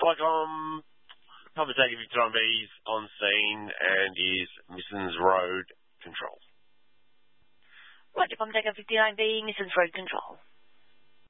Papa Tango 59B is on scene and is Missons Road Control. Roger, Papa Tango 59B, Missons Road Control.